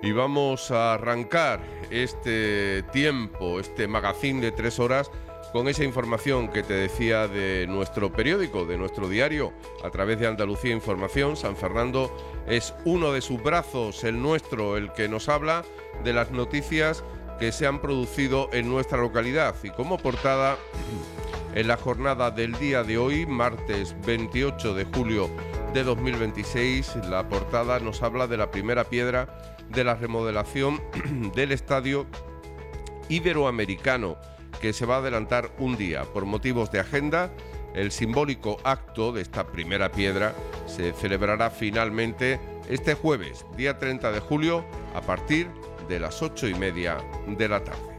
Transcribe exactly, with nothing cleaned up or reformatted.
Y vamos a arrancar este tiempo, este magazín de tres horas, con esa información que te decía de nuestro periódico, de nuestro diario, a través de Andalucía Información. San Fernando es uno de sus brazos, el nuestro, el que nos habla de las noticias que se han producido en nuestra localidad. Y como portada, en la jornada del día de hoy, martes veintiocho de julio de dos mil veintiséis, la portada nos habla de la primera piedra de la remodelación del Estadio Iberoamericano, que se va a adelantar un día. Por motivos de agenda, el simbólico acto de esta primera piedra se celebrará finalmente este jueves, día treinta de julio, a partir de las ocho y media de la tarde.